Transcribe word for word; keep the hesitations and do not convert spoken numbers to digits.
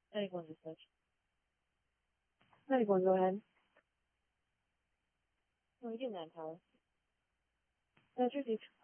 Anyone dispatch. Anyone, go ahead. No, you didn't have power. That's your seat.